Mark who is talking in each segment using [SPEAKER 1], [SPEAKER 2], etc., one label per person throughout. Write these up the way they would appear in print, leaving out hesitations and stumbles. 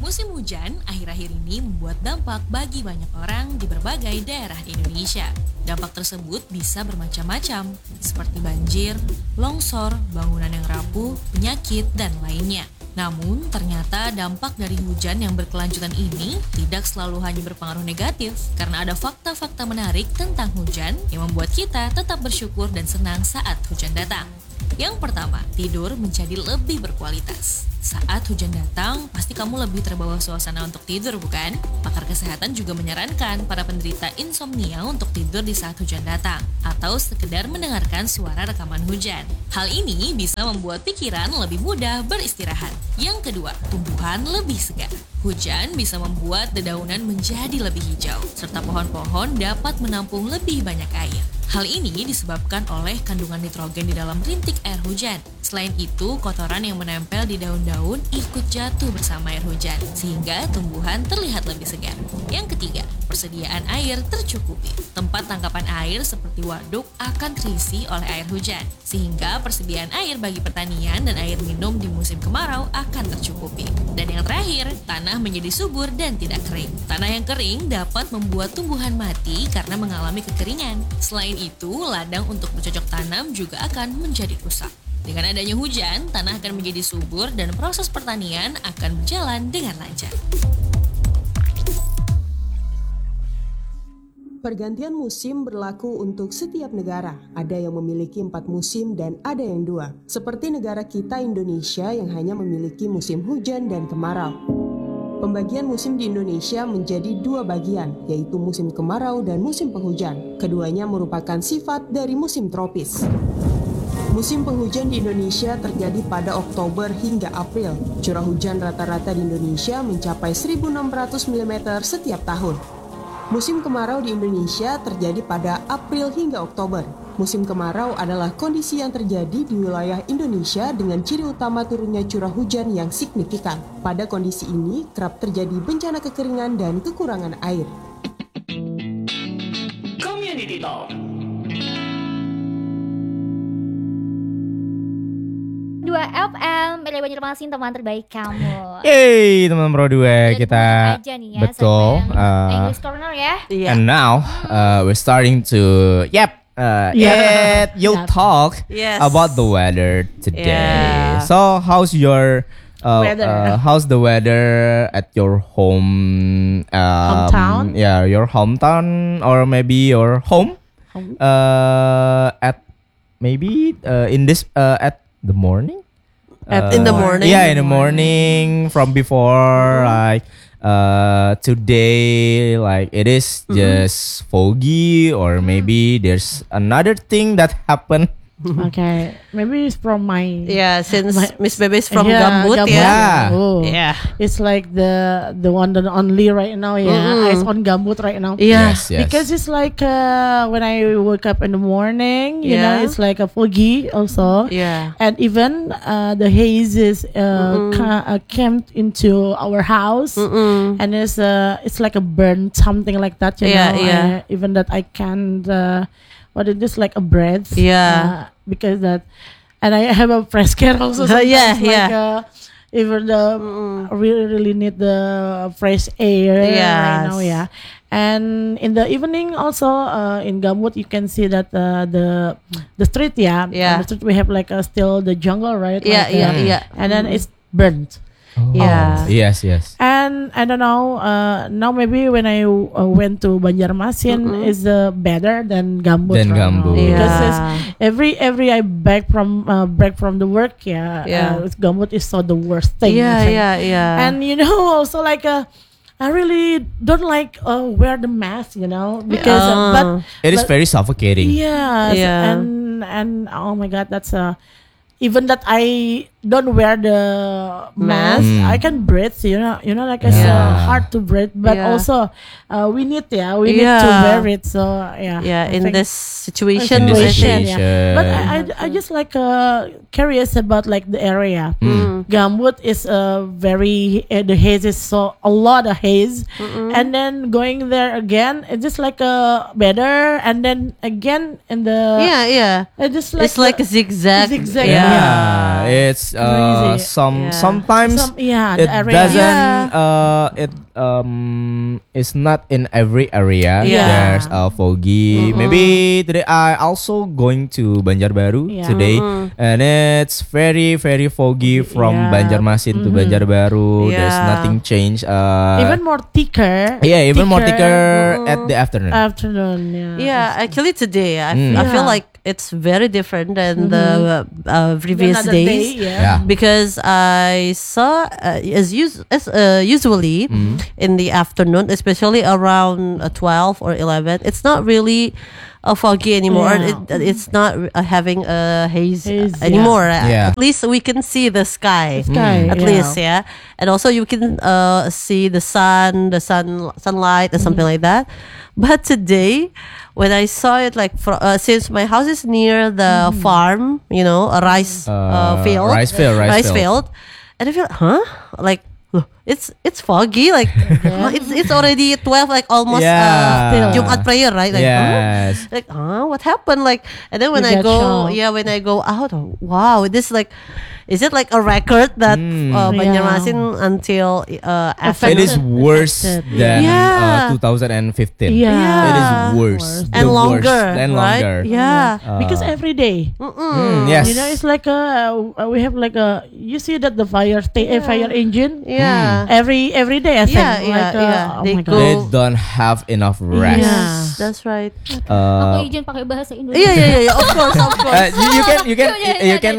[SPEAKER 1] Musim hujan akhir-akhir ini membuat dampak bagi banyak orang di berbagai daerah di Indonesia. Dampak tersebut bisa bermacam-macam, seperti banjir, longsor, bangunan yang rapuh, penyakit, dan lainnya. Namun, ternyata dampak dari hujan yang berkelanjutan ini tidak selalu hanya berpengaruh negatif, karena ada fakta-fakta menarik tentang hujan yang membuat kita tetap bersyukur dan senang saat hujan datang. Yang pertama, tidur menjadi lebih berkualitas. Saat hujan datang, pasti kamu lebih terbawa suasana untuk tidur, bukan? Pakar kesehatan juga menyarankan para penderita insomnia untuk tidur di saat hujan datang, atau sekedar mendengarkan suara rekaman hujan. Hal ini bisa membuat pikiran lebih mudah beristirahat. Yang kedua, tumbuhan lebih segar. Hujan bisa membuat dedaunan menjadi lebih hijau, serta pohon-pohon dapat menampung lebih banyak air. Hal ini disebabkan oleh kandungan nitrogen di dalam rintik air hujan. Selain itu, kotoran yang menempel di daun-daun ikut jatuh bersama air hujan, sehingga tumbuhan terlihat lebih segar. Yang ketiga, persediaan air tercukupi. Tempat tangkapan air seperti waduk akan terisi oleh air hujan, sehingga persediaan air bagi pertanian dan air minum di musim kemarau akan tercukupi. Dan yang terakhir, tanah menjadi subur dan tidak kering. Tanah yang kering dapat membuat tumbuhan mati karena mengalami kekeringan. Selain itu, ladang untuk bercocok tanam juga akan menjadi rusak. Dengan adanya hujan, tanah akan menjadi subur dan proses pertanian akan berjalan dengan lancar.
[SPEAKER 2] Pergantian musim berlaku untuk setiap negara. Ada yang memiliki 4 musim dan ada yang 2. Seperti negara kita Indonesia yang hanya memiliki musim hujan dan kemarau. Pembagian musim di Indonesia menjadi 2 bagian, yaitu musim kemarau dan musim penghujan. Keduanya merupakan sifat dari musim tropis. Musim penghujan di Indonesia terjadi pada Oktober hingga April. Curah hujan rata-rata di Indonesia mencapai 1.600 mm setiap tahun. Musim kemarau di Indonesia terjadi pada April hingga Oktober. Musim kemarau adalah kondisi yang terjadi di wilayah Indonesia dengan ciri utama turunnya curah hujan yang signifikan. Pada kondisi ini, kerap terjadi bencana kekeringan dan kekurangan air.
[SPEAKER 3] Community Talk.
[SPEAKER 4] 2 FM, Beli Banjarmasin, teman terbaik kamu.
[SPEAKER 5] Yeay, teman Pro 2 kita
[SPEAKER 4] aja nih ya,
[SPEAKER 5] betul.
[SPEAKER 4] English Corner ya.
[SPEAKER 5] And now we're starting to you'll talk about the weather today.
[SPEAKER 6] Yeah.
[SPEAKER 5] So how's your
[SPEAKER 6] Weather.
[SPEAKER 5] how's the weather at your home?
[SPEAKER 6] Hometown?
[SPEAKER 5] Yeah, your hometown or maybe your home. At maybe in this at the morning.
[SPEAKER 6] In the morning?
[SPEAKER 5] Yeah, in the morning from before like today like it is just foggy or maybe there's another thing that happened.
[SPEAKER 7] Okay, maybe it's from my
[SPEAKER 6] Since Miss Bebe is from
[SPEAKER 7] Gambut,
[SPEAKER 6] Gambut,
[SPEAKER 5] yeah.
[SPEAKER 7] Oh.
[SPEAKER 6] Yeah.
[SPEAKER 7] It's like the one and only right now, It's on Gambut right now.
[SPEAKER 6] Yeah.
[SPEAKER 5] Yes.
[SPEAKER 7] Because it's like when I wake up in the morning, you know,
[SPEAKER 6] Yeah.
[SPEAKER 7] it's like a foggy also.
[SPEAKER 6] Yeah.
[SPEAKER 7] And even the hazes came into our house, and it's like a burn, something like that. You
[SPEAKER 6] Yeah,
[SPEAKER 7] know,
[SPEAKER 6] yeah.
[SPEAKER 7] even that I can't. What it is like a breath.
[SPEAKER 6] Yeah.
[SPEAKER 7] Because that, and I have a fresh care also. Sometimes,
[SPEAKER 6] Yeah.
[SPEAKER 7] Even the really need the fresh air right now,
[SPEAKER 6] Yes.
[SPEAKER 7] And in the evening also in Gambut you can see that the street,
[SPEAKER 6] Yeah.
[SPEAKER 7] On the street we have like still the jungle, right?
[SPEAKER 6] Yeah,
[SPEAKER 7] Like,
[SPEAKER 6] yeah.
[SPEAKER 7] And then it's burnt.
[SPEAKER 6] Yeah.
[SPEAKER 5] Yes.
[SPEAKER 7] And I don't know. Now maybe when I went to Banjarmasin is better than Gambut.
[SPEAKER 5] Than
[SPEAKER 7] right
[SPEAKER 5] Gambut.
[SPEAKER 7] now. Because
[SPEAKER 6] Yeah.
[SPEAKER 7] it's every I back from the work. Gambut is so the worst thing. I think.
[SPEAKER 6] Yeah.
[SPEAKER 7] And you know also like I really don't like wear the mask. You know because but
[SPEAKER 5] It is very suffocating.
[SPEAKER 7] yes,
[SPEAKER 6] Yeah.
[SPEAKER 7] and oh my God, that's even that I don't wear the mask, I can breathe. You know, like it's hard to breathe, but
[SPEAKER 6] Yeah.
[SPEAKER 7] also we need to wear it. So I
[SPEAKER 6] In
[SPEAKER 7] think
[SPEAKER 6] this situation,
[SPEAKER 5] In this
[SPEAKER 6] I think.
[SPEAKER 5] situation.
[SPEAKER 7] But I just like curious about like the area. Gambut is very the haze is so a lot of haze, and then going there again, it's just like better, and then again in the
[SPEAKER 6] Yeah.
[SPEAKER 7] it's just like
[SPEAKER 6] It's like a zigzag.
[SPEAKER 7] zigzag.
[SPEAKER 6] Yeah.
[SPEAKER 5] Yeah, it's changes.
[SPEAKER 7] Crazy.
[SPEAKER 5] Sometimes
[SPEAKER 7] the
[SPEAKER 5] it
[SPEAKER 7] area.
[SPEAKER 5] doesn't. It is not in every area.
[SPEAKER 6] Yeah.
[SPEAKER 5] There's foggy. Maybe today I also going to Banjarbaru
[SPEAKER 7] Yeah.
[SPEAKER 5] today, and it's very very foggy from
[SPEAKER 7] Yeah.
[SPEAKER 5] Banjarmasin to Banjarbaru. There's
[SPEAKER 6] Yeah.
[SPEAKER 5] nothing changed.
[SPEAKER 7] Even more thicker.
[SPEAKER 5] Yeah, even more thicker at the afternoon.
[SPEAKER 7] Afternoon. Yeah.
[SPEAKER 6] Yeah, actually today I feel
[SPEAKER 7] Yeah.
[SPEAKER 6] like it's very different than the previous
[SPEAKER 7] Another
[SPEAKER 6] days.
[SPEAKER 7] day,
[SPEAKER 5] Yeah.
[SPEAKER 6] Because I saw usually in the afternoon, especially around 12 or 11, it's not really foggy anymore.
[SPEAKER 7] Yeah.
[SPEAKER 6] It's not having a haze,
[SPEAKER 7] Haze,
[SPEAKER 6] anymore.
[SPEAKER 5] Yeah.
[SPEAKER 6] At least we can see the sky.
[SPEAKER 7] Sky,
[SPEAKER 6] At
[SPEAKER 7] yeah.
[SPEAKER 6] least, yeah. And also you can see the sunlight and something like that. But today, when I saw it, like since my house is near the farm, a rice field,
[SPEAKER 5] Rice field.
[SPEAKER 6] and I feel, like loh, it's foggy, like it's already 12, like almost
[SPEAKER 5] Yeah.
[SPEAKER 6] Jumat prayer, right? Like,
[SPEAKER 5] Yes.
[SPEAKER 6] like what happened? Like, and then when
[SPEAKER 7] You
[SPEAKER 6] I
[SPEAKER 7] get
[SPEAKER 6] go,
[SPEAKER 7] shocked.
[SPEAKER 6] when I go out, wow, this like. Is it like a record that Banjarmasin until after?
[SPEAKER 5] It is worse than
[SPEAKER 6] Yeah.
[SPEAKER 5] 2015.
[SPEAKER 7] Yeah.
[SPEAKER 5] It is worse.
[SPEAKER 6] and
[SPEAKER 5] The
[SPEAKER 6] longer,
[SPEAKER 5] worst and
[SPEAKER 6] right?
[SPEAKER 5] longer.
[SPEAKER 6] Yeah.
[SPEAKER 7] Because every day,
[SPEAKER 5] Yes.
[SPEAKER 7] it's like we have like you see that the fire fire engine
[SPEAKER 6] Yeah.
[SPEAKER 7] every day. I think.
[SPEAKER 6] Yeah, yeah,
[SPEAKER 7] like,
[SPEAKER 6] yeah.
[SPEAKER 7] Oh
[SPEAKER 6] They
[SPEAKER 7] my
[SPEAKER 6] go-
[SPEAKER 7] God.
[SPEAKER 5] They don't have enough rest.
[SPEAKER 7] Yeah.
[SPEAKER 6] That's right.
[SPEAKER 4] Aku izin pakai bahasa Indonesia.
[SPEAKER 6] Yeah. Of course, of course.
[SPEAKER 5] You can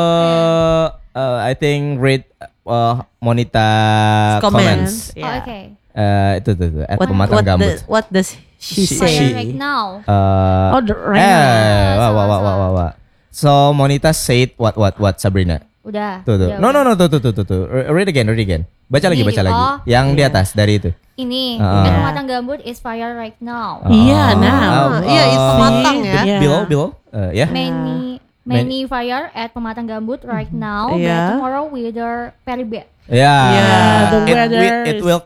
[SPEAKER 5] I think read Monita comments.
[SPEAKER 6] Comments. Yeah.
[SPEAKER 4] Oh, oke.
[SPEAKER 5] Itu at pematang gambut.
[SPEAKER 6] What does she
[SPEAKER 5] She-
[SPEAKER 6] say?
[SPEAKER 4] Fire right now.
[SPEAKER 7] Oh, right now.
[SPEAKER 5] Wah. So Monita said what Sabrina?
[SPEAKER 4] Udah.
[SPEAKER 5] Tuh.
[SPEAKER 4] Ya,
[SPEAKER 5] No.
[SPEAKER 4] udah.
[SPEAKER 5] Tuh. Read again. Baca lagi.
[SPEAKER 4] Ini, oh.
[SPEAKER 5] Yang di atas dari itu.
[SPEAKER 4] Ini,
[SPEAKER 5] Ah.
[SPEAKER 4] pematang gambut is fire right now.
[SPEAKER 7] Yeah, now.
[SPEAKER 6] Iya, it's pematang ya.
[SPEAKER 7] Yeah.
[SPEAKER 5] Below. Yeah.
[SPEAKER 4] Many fire at pematang gambut right now.
[SPEAKER 6] Yeah.
[SPEAKER 4] But tomorrow weather very bad.
[SPEAKER 5] Yeah,
[SPEAKER 7] the weather
[SPEAKER 5] it
[SPEAKER 7] is-
[SPEAKER 5] will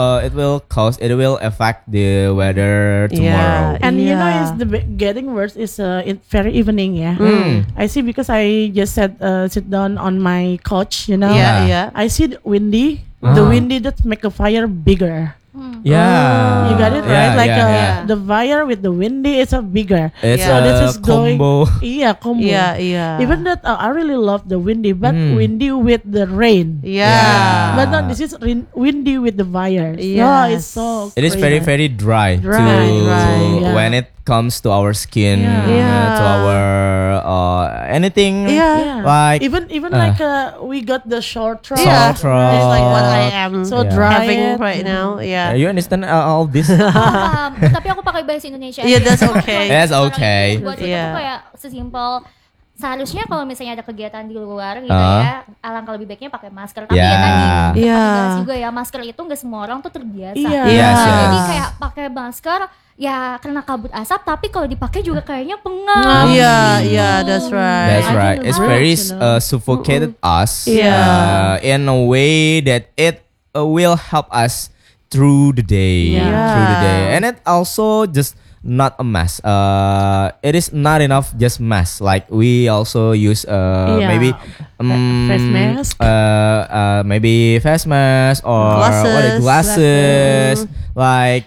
[SPEAKER 5] it will affect the weather tomorrow.
[SPEAKER 6] Yeah.
[SPEAKER 7] And
[SPEAKER 6] Yeah.
[SPEAKER 7] it's getting worse is it very evening, yeah. I see because I just sit down on my couch,
[SPEAKER 6] Yeah.
[SPEAKER 7] I see the windy that make a fire bigger.
[SPEAKER 5] Yeah,
[SPEAKER 7] You got it right, like
[SPEAKER 5] yeah.
[SPEAKER 7] the fire with the windy is a bigger.
[SPEAKER 5] It's
[SPEAKER 6] Yeah.
[SPEAKER 7] This
[SPEAKER 5] a
[SPEAKER 7] is going-
[SPEAKER 5] combo.
[SPEAKER 7] Yeah, combo.
[SPEAKER 6] Yeah.
[SPEAKER 7] Even that I really love the windy, but windy with the rain.
[SPEAKER 6] Yeah.
[SPEAKER 7] But no, this is windy with the fire. Yeah, it's
[SPEAKER 6] Yes.
[SPEAKER 7] so.
[SPEAKER 5] It is very
[SPEAKER 7] crazy.
[SPEAKER 5] very dry,
[SPEAKER 7] Dry, yeah.
[SPEAKER 5] when it comes to our skin,
[SPEAKER 6] Yeah.
[SPEAKER 5] to our anything.
[SPEAKER 6] Yeah.
[SPEAKER 5] Like
[SPEAKER 7] even like we got the short throat.
[SPEAKER 6] Yeah.
[SPEAKER 5] Salt rock.
[SPEAKER 6] It's like what I am
[SPEAKER 7] So
[SPEAKER 5] Yeah.
[SPEAKER 7] dry.
[SPEAKER 6] having right now. Yeah.
[SPEAKER 5] You understand all this?
[SPEAKER 4] Tapi aku pakai bahasa Indonesia.
[SPEAKER 6] Yeah, that's okay.
[SPEAKER 5] That's okay.
[SPEAKER 4] Buat kita
[SPEAKER 6] Yeah.
[SPEAKER 4] tuh kayak sesimpel seharusnya kalau misalnya ada kegiatan di luar gitu
[SPEAKER 5] Ah.
[SPEAKER 4] ya, alangkah lebih baiknya pakai masker. Tapi
[SPEAKER 5] Yeah.
[SPEAKER 4] ya tadi,
[SPEAKER 6] Yeah.
[SPEAKER 4] jelas juga ya masker itu nggak semua orang tuh terbiasa.
[SPEAKER 7] Iya.
[SPEAKER 5] Yes,
[SPEAKER 4] Jadi
[SPEAKER 5] yes.
[SPEAKER 4] kayak pakai masker ya karena kabut asap, tapi kalau dipakai juga kayaknya pengap.
[SPEAKER 6] Yeah, that's right.
[SPEAKER 5] That's
[SPEAKER 7] I
[SPEAKER 5] right.
[SPEAKER 7] can
[SPEAKER 5] It's
[SPEAKER 7] relate,
[SPEAKER 5] very
[SPEAKER 7] you know.
[SPEAKER 5] suffocated us
[SPEAKER 6] Yeah.
[SPEAKER 5] in a way that it will help us through the day, and it also just not a mask. It is not enough just mask. Like we also use maybe
[SPEAKER 7] face mask.
[SPEAKER 5] maybe face mask or
[SPEAKER 6] Glasses.
[SPEAKER 5] glasses. Like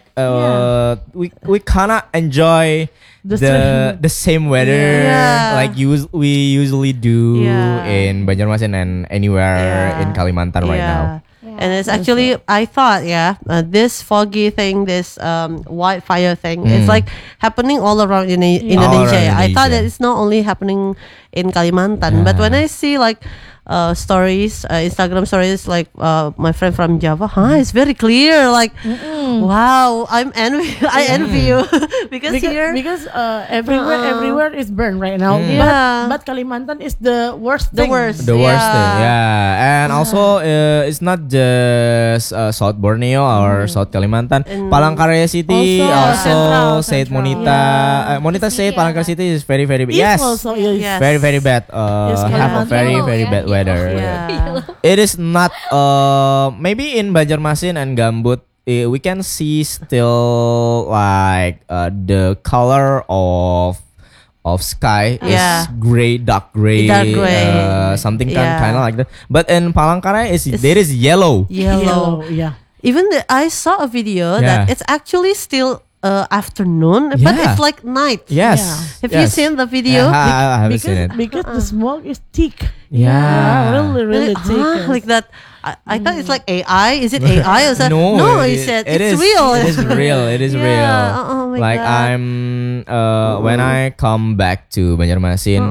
[SPEAKER 5] we kinda enjoy the same weather
[SPEAKER 6] Yeah.
[SPEAKER 5] like we usually do
[SPEAKER 6] Yeah.
[SPEAKER 5] in Banjarmasin and anywhere in Kalimantan right now.
[SPEAKER 6] And it's actually, I thought, this foggy thing, this wildfire thing, it's like happening all around Indonesia.
[SPEAKER 5] All around
[SPEAKER 6] I thought
[SPEAKER 5] Indonesia.
[SPEAKER 6] that it's not only happening in Kalimantan, but when I see like stories, Instagram stories, like my friend from Java, it's very clear. Like, wow, I envy you because here,
[SPEAKER 7] because everywhere is burned right now.
[SPEAKER 6] Yeah.
[SPEAKER 7] But Kalimantan is the worst.
[SPEAKER 6] the
[SPEAKER 7] thing.
[SPEAKER 6] worst.
[SPEAKER 5] The worst thing, yeah. And also, it's not just South Borneo or South Kalimantan. Palangkaraya City
[SPEAKER 7] Also,
[SPEAKER 5] said
[SPEAKER 7] Central.
[SPEAKER 5] Monita. Monita said Palangkaraya City is very very bad. Yes,
[SPEAKER 7] Also, yes.
[SPEAKER 6] Yes.
[SPEAKER 5] very very bad.
[SPEAKER 7] Yes,
[SPEAKER 5] Have a very
[SPEAKER 4] Kalimantan.
[SPEAKER 5] very bad weather.
[SPEAKER 6] Yeah.
[SPEAKER 5] It is not. Maybe in Banjarmasin and Gambut, we can see still like the color of of sky
[SPEAKER 6] Yeah.
[SPEAKER 5] is gray, dark gray,
[SPEAKER 6] Dark gray.
[SPEAKER 5] something
[SPEAKER 6] Yeah.
[SPEAKER 5] kind of like that. But in Palangkaraya, there is yellow.
[SPEAKER 6] Yellow.
[SPEAKER 7] Yeah.
[SPEAKER 6] Even I saw a video
[SPEAKER 5] Yeah.
[SPEAKER 6] that it's actually still afternoon, but
[SPEAKER 5] Yeah.
[SPEAKER 6] it's like night.
[SPEAKER 5] Yes.
[SPEAKER 6] Have you
[SPEAKER 5] yes.
[SPEAKER 6] seen the video?
[SPEAKER 5] I haven't seen it.
[SPEAKER 7] Because the smoke is thick.
[SPEAKER 5] Yeah.
[SPEAKER 7] Really, really thick.
[SPEAKER 6] Like that. I thought it's like AI. Is it AI? Or no, he said it's real.
[SPEAKER 5] It is real. It is
[SPEAKER 6] Yeah.
[SPEAKER 5] real.
[SPEAKER 6] Oh my
[SPEAKER 5] Like
[SPEAKER 6] God.
[SPEAKER 5] I'm when I come back to Banjarmasin,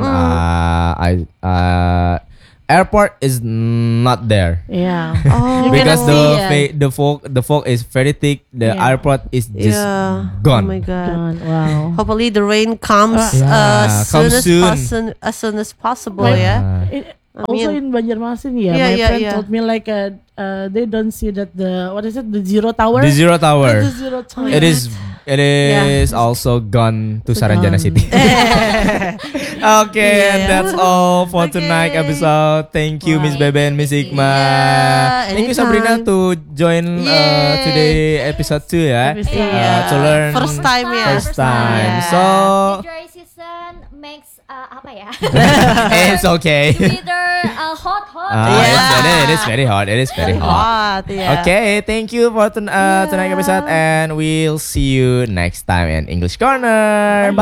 [SPEAKER 5] airport is not there.
[SPEAKER 7] Yeah.
[SPEAKER 6] Oh,
[SPEAKER 5] Because
[SPEAKER 4] see
[SPEAKER 5] the fog is very thick. The
[SPEAKER 7] Yeah.
[SPEAKER 5] airport is just
[SPEAKER 6] yeah.
[SPEAKER 5] gone.
[SPEAKER 6] Oh my God.
[SPEAKER 7] God, wow.
[SPEAKER 6] Hopefully the rain comes
[SPEAKER 5] Yeah, come soon.
[SPEAKER 6] as soon as possible.
[SPEAKER 7] Right.
[SPEAKER 6] Yeah.
[SPEAKER 7] Also in Banjarmasin, my friend told me like they don't see that the zero tower.
[SPEAKER 5] The zero tower.
[SPEAKER 7] The zero tower.
[SPEAKER 5] It is also gone to Saranjana
[SPEAKER 7] Gone.
[SPEAKER 5] City. Okay, and
[SPEAKER 6] Yeah.
[SPEAKER 5] that's all for tonight
[SPEAKER 6] Okay.
[SPEAKER 5] episode. Thank you, Miss Bebe and Miss Ikma.
[SPEAKER 6] Yeah,
[SPEAKER 5] Thank you, Sabrina,
[SPEAKER 6] anytime.
[SPEAKER 5] to join
[SPEAKER 6] Yay.
[SPEAKER 5] today episode 2 ya.
[SPEAKER 7] Episode
[SPEAKER 5] To learn
[SPEAKER 6] First time ya.
[SPEAKER 5] First time.
[SPEAKER 6] Yeah.
[SPEAKER 5] So
[SPEAKER 4] The dry season makes apa ya?
[SPEAKER 5] it's okay.
[SPEAKER 4] Weather hot.
[SPEAKER 6] Yeah.
[SPEAKER 5] It is very hot. It is very hot.
[SPEAKER 6] Hot, yeah.
[SPEAKER 5] Okay, thank you for tonight episode, and we'll see you next time in English Corner. Bye.